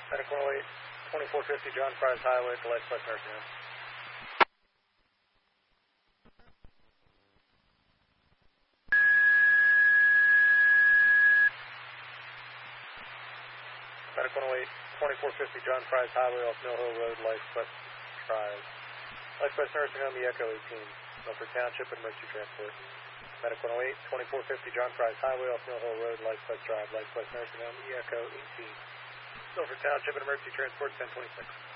Medic 108, 2450 John Fry's Highway at the Life Plus Nursing Home. Medic 108, 2450 John Fry's Highway off Mill Hill Road, Life Plus Drive. Life Plus Nursing Home, Echo 18, Milford Township, emergency transport. Medic 108, 2450 John Fry's Highway off Mill Hill Road, Life Plus Drive. Life Plus Nursing Home, Echo 18, Milford Township, emergency transport 1026.